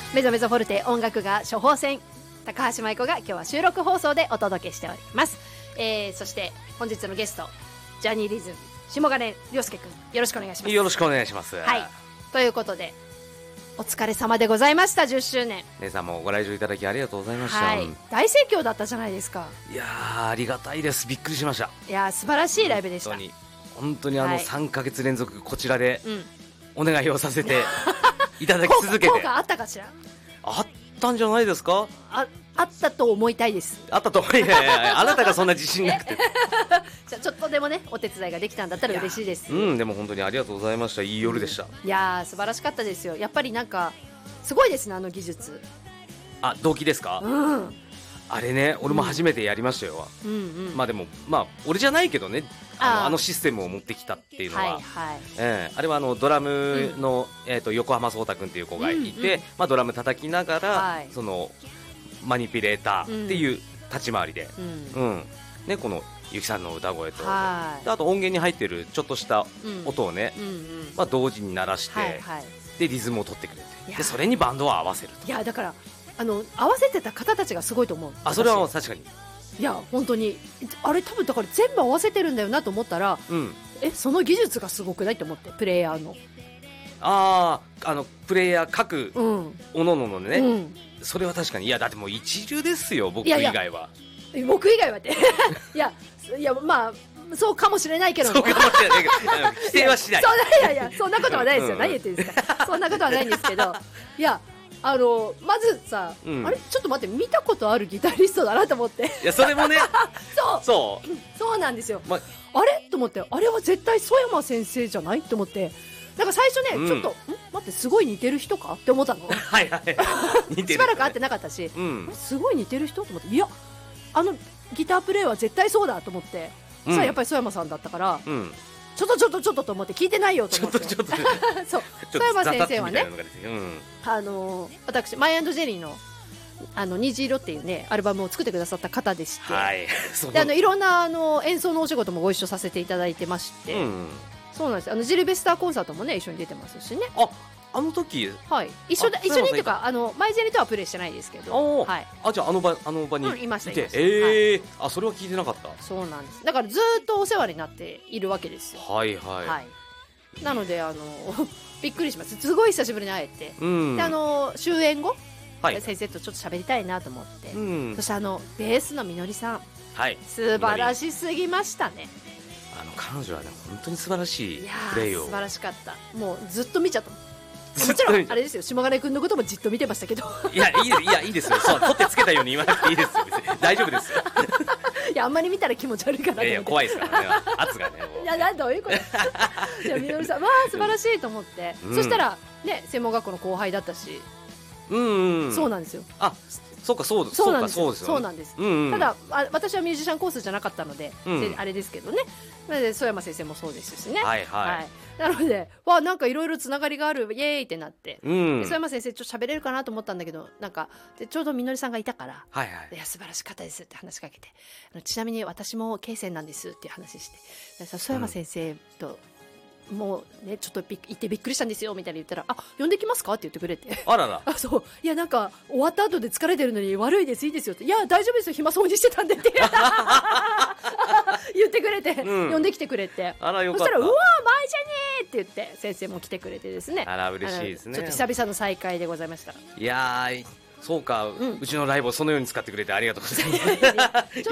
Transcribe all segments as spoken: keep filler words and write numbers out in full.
メゾメゾフォルテ音楽が処方箋、高橋舞子が今日は収録放送でお届けしております。えー、そして本日のゲスト、ジャニーリズム下金亮介くん、よろしくお願いします。 よろしくお願いします。 はい、ということでお疲れ様でございました。じゅっしゅうねん、 姉さんもご来場いただきありがとうございました。 はい、大盛況だったじゃないですか。 いやー、ありがたいです。びっくりしました。 いやー、素晴らしいライブでした。 本当に本当にあのはいさんかげつ連続こちらでうん、 お願いをさせていただき続けて効果効果あったかしら。 あったんじゃないですか。 あ、あったと思いたいです。 あったと思い、いやいやいや、あなたがそんな自信なくてじゃあちょっとでもね、お手伝いができたんだったら嬉しいです。 うん、でも本当にありがとうございました。いい夜でした。 いやー、素晴らしかったですよ。やっぱりなんかすごいですね、あの技術。 あ、動機ですか。 うん、 あれね、俺も初めてやりましたよ。 うんうん、 まあでも、まあ俺じゃないけどね、あのあーあのシステムを持ってきたっていうのは、 はいはい、 ええ、あれはあのドラムの、えー、と横浜颯太君っていう子がいて、 うんうんまあ、ドラム叩きながら、 はい、 そのマニピュレーターっていう立ち回りで、 うんうんね、このゆきさんの歌声と、 はい、 であと音源に入ってるちょっとした音をね、 うんうん、 まあ、同時に鳴らして、 はいはい、 でリズムを取ってくれいやて、でそれにバンドを合わせると。 いやだからあの合わせてた方たちがすごいと思う。 あ、それは私確かに、 いや本当にあれ多分だから全部合わせてるんだよなと思ったら、 うん、 えその技術がすごくないと思って、プレイヤーの、 ああ、あのプレイヤー各うんおのののね、 うん、 それは確かに。いやだってもう一流ですよ、僕以いやいや外は。 僕以外はっていやいやまあそうかもしれないけどそうかもしれないけど否定はしない。 そういやいやそんなことはないですよ、 うん何言ってるんですかそんなことはないんですけど、いやあのまずさ、 うんあれちょっと待って、見たことあるギタリストだなと思っていやそれもねそうそうそうなんですよ、 まあれと思って、あれは絶対曽山先生じゃないと思って、なんか最初ね、 うんちょっとん待ってすごい似てる人かって思ったのはいはい似てる、 しばらく会ってなかったし、 うんあれすごい似てる人と思って、いやあのギタープレイは絶対そうだと思って、 うん、 そしたらやっぱり曽山さんだったから、 うん、 ちょっとちょっとちょっとと思って聞いてないよとちょ思ってっとちょっとそうちょ曽山っと先生はね、 ザザッみたいなのが出てうんあのー私マイ&ジェリーのあの虹色っていうねアルバムを作ってくださった方でして、 はいそうであのいろんなあの演奏のお仕事もご一緒させていただいてまして、 うん、 そうなんです。あのジルベスターコンサートもね一緒に出てますしね。 ああの時はい、一緒であ一緒にっていうか、あのマイジェリとはプレイしてないですけど、 おはい、 あじゃああの場あの場にうんいましたいて、 いましたええーあそれは聞いてなかった。 そうなんです。だからずーっとお世話になっているわけですよ。 はいはい、 はい、なのであのびっくりします。すごい久しぶりに会えて、 うん、 であの終演後、 はい、 先生とちょっと喋りたいなと思って、 うん、 そしてあのベースのみのりさん、 はい、 素晴らしすぎましたね。 あの彼女はね本当に素晴らしいいやプレイを素晴らしかった。もうずっと見ちゃった。もちろんあれですよ、下金君のこともじっと見てましたけどいやいいいやいいですよ、そう取ってつけたように言わなくていいですよ、別に大丈夫ですよいやあんまり見たら気持ち悪いかなと思って、 いやいや怖いですからね、圧がねもういやなどういうこといやみのりさんわあ素晴らしいと思って、 うん、 そしたらね専門学校の後輩だったし、 うん、うん、 そうなんですよ。 あそうかそうそうなんですそうですよ、ね、 そうなんです、 うんうん、 ただあ私はミュージシャンコースじゃなかったので、 うん、 であれですけどね、なので曽山先生もそうですしね、 はいはい、 はい、なのでわなんかいろいろつながりがあるイエーイってなって、 うん、 で曽山先生ちょっと喋れるかなと思ったんだけど、なんかでちょうどみのりさんがいたから、 はいはい、 いや素晴らしかったですって話しかけて、あのちなみに私も慶泉なんですっていう話して、曽山先生と、うん、もうねちょっとび行ってびっくりしたんですよみたいに言ったら、あ呼んできますかって言ってくれて、 あららあそういやなんか終わった後で疲れてるのに悪いですいいですよって、いや大丈夫ですよ暇そうにしてたんでって言ってくれて、うん、呼んできてくれて、 あらよかった。 そしたらうわーマイジャニーって言って先生も来てくれてですね、 あら嬉しいですね。 ちょっと久々の再会でございました。 いやーそうか、うん、うちのライブをそのように使ってくれてありがとうございます。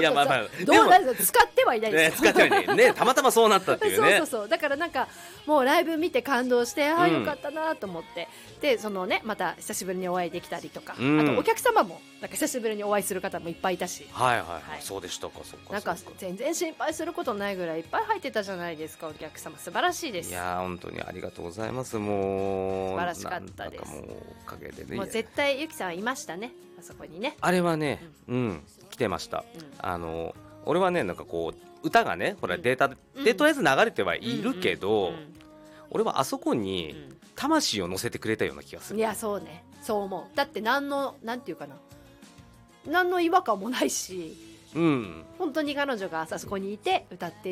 いやまあまあどうなんですか、使ってはいないですよ、ね、使ってはいないね、たまたまそうなったっていうねそうそうそうだからなんかもうライブ見て感動して、ああよかったなと思って、うん、でそのねまた久しぶりにお会いできたりとか、うん、あとお客様もなんか久しぶりにお会いする方もいっぱいいたし、 はいはい、はい、そうでしたか。そうかなんか全然心配することないぐらいいっぱい入ってたじゃないですか、お客様素晴らしいです。 いや本当にありがとうございます。もう素晴らしかったです。 もうおかげでね、 もう絶対ゆきさんいましたね、あそこにね。 あれはね、うん、うん、来てました、うん、あの俺はねなんかこう歌がねほらデータ、うん、でとりあえず流れてはいるけど、うんうんうん、俺はあそこに魂を乗せてくれたような気がする。 いやそうね、そう思う。だって何のなんていうかな、何の違和感もないし、 うん、 本当に彼女があそこにいて歌って